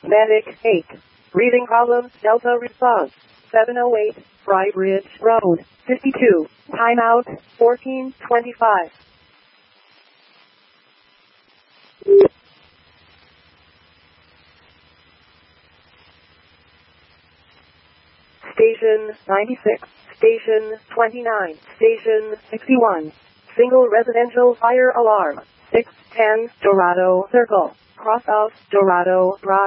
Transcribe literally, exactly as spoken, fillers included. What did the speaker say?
Medic eight. Breathing problems, Delta response. seven oh eight, Fry Bridge Road, fifty-two. Timeout, fourteen twenty-five. Station ninety-six, Station twenty-nine, Station sixty-one. Single residential fire alarm. six ten Dorado Circle. Cross of Dorado Drive.